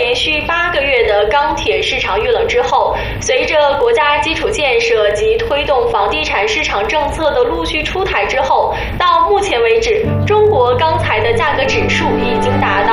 连续8个月的钢铁市场遇冷之后，随着国家基础建设及推动房地产市场政策的陆续出台之后，到目前为止，中国钢材的价格指数已经达